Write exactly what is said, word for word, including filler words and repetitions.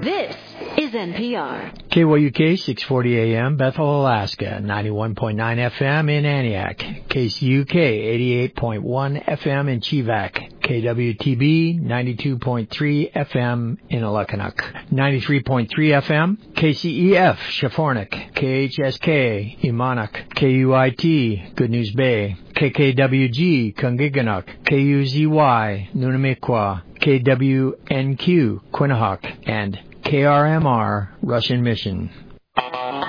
This is N P R. K Y U K, six forty A M, Bethel, Alaska, ninety-one point nine F M in Antioch, K C U K, eighty-eight point one F M in Chivak, K W T B, ninety-two point three F M in Alakanuk, ninety-three point three F M, K C E F, Shafornik, K H S K, Imanak, K U I T, Good News Bay, K K W G, Kungiganuk, K U Z Y, Nunamikwa, K W N Q, Quinnahock, and K R M R, Russian Mission.